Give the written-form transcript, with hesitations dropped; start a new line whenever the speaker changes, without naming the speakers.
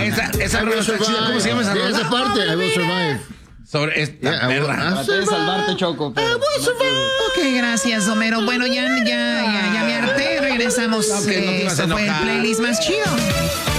Esa rola está chida. ¿Cómo se llama esa rola?
Esa parte, I Will Survive.
Sobre esta perra.
Traté de salvarte, Choco, pero
Ok, gracias, Homero. Bueno, ya me harté. Regresamos.
No, que no te ibas a
Esto fue el
enojar.
playlist más chido.